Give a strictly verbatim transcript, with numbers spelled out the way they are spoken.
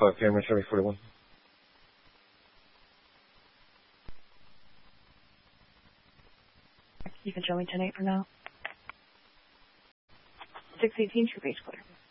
five, camera seven forty-one. You can show me ten eight for now. six eighteen, true base clear.